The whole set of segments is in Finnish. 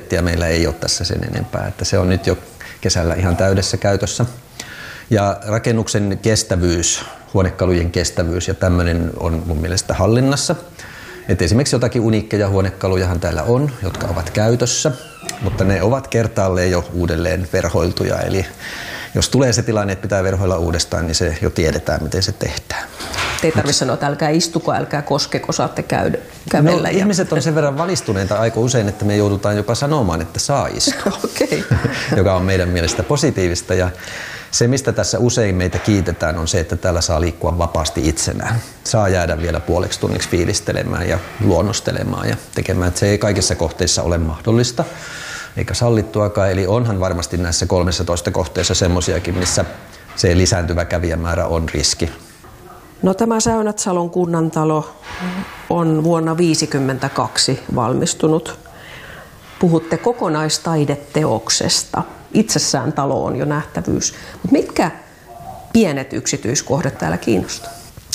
kapasiteettia meillä ei ole tässä sen enempää, että se on nyt jo kesällä ihan täydessä käytössä. Ja rakennuksen kestävyys, huonekalujen kestävyys ja tämmöinen on mun mielestä hallinnassa. Et esimerkiksi jotakin uniikkeja huonekalujahan täällä on, jotka ovat käytössä, mutta ne ovat kertaalleen jo uudelleen verhoiltuja. Eli jos tulee se tilanne, että pitää verhoilla uudestaan, niin se jo tiedetään, miten se tehdään. Ei tarvitse sanoa, että älkää istuko, älkää koskeko, saatte kävellä. No, ihmiset on sen verran valistuneita aika usein, että me joudutaan jopa sanomaan, että saa istua, okay. Joka on meidän mielestä positiivista. Ja se, mistä tässä usein meitä kiitetään, on se, että täällä saa liikkua vapaasti itsenään. Saa jäädä vielä puoleksi tunniksi fiilistelemään ja luonnostelemaan ja tekemään. Että se ei kaikissa kohteissa ole mahdollista eikä sallittuakaan. Eli onhan varmasti näissä 13 kohteessa semmoisiakin, missä se lisääntyvä kävijämäärä on riski. No, tämä Säynät-Salon kunnantalo on vuonna 1952 valmistunut. Puhutte kokonaistaideteoksesta. Itsessään talo on jo nähtävyys. Mutta mitkä pienet yksityiskohdat täällä kiinnostaa?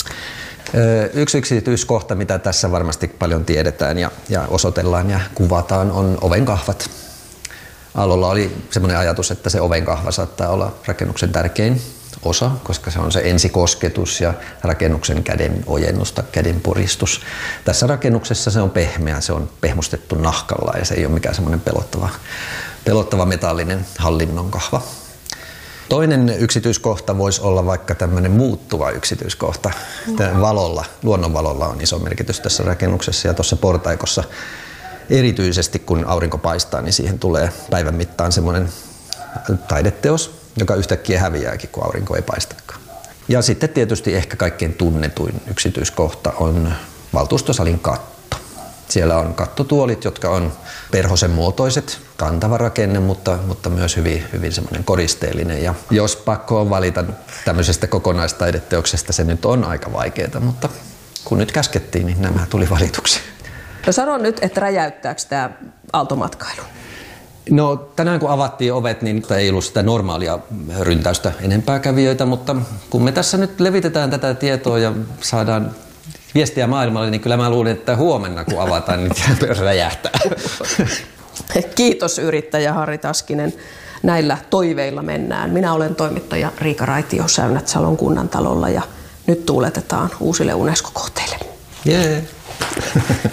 Yksi yksityiskohta, mitä tässä varmasti paljon tiedetään ja osoitellaan ja kuvataan, on ovenkahvat. Aallolla oli semmoinen ajatus, että se ovenkahva saattaa olla rakennuksen tärkein osa, koska se on se ensikosketus ja rakennuksen käden ojennus tai käden puristus. Tässä rakennuksessa se on pehmeä, se on pehmustettu nahkalla ja se ei ole mikään semmoinen pelottava metallinen hallinnon kahva. Toinen yksityiskohta voisi olla vaikka tämmöinen muuttuva yksityiskohta. Luonnonvalolla on iso merkitys tässä rakennuksessa ja tuossa portaikossa erityisesti kun aurinko paistaa, niin siihen tulee päivän mittaan semmoinen taideteos, joka yhtäkkiä häviääkin, kun aurinko ei paistakaan. Ja sitten tietysti ehkä kaikkein tunnetuin yksityiskohta on valtuustosalin katto. Siellä on kattotuolit, jotka on perhosen muotoiset, kantava rakenne, mutta myös hyvin semmoinen koristeellinen. Ja jos pakko on valita tämmöisestä kokonaistaideteoksesta, se nyt on aika vaikeaa, mutta kun nyt käskettiin, niin nämä tuli valituksi. No, sano nyt, että räjäyttääkö tämä aaltomatkailu? No, tänään kun avattiin ovet, niin ei ollut sitä normaalia ryntäystä enempää kävijöitä, mutta kun me tässä nyt levitetään tätä tietoa ja saadaan viestiä maailmalle, niin kyllä mä luulen, että huomenna kun avataan, niin myös räjähtää. Kiitos yrittäjä Harri Taskinen. Näillä toiveilla mennään. Minä olen toimittaja Riika Raitio Säynät-Salon kunnantalolla ja nyt tuuletetaan uusille UNESCO-kohteille. Yeah.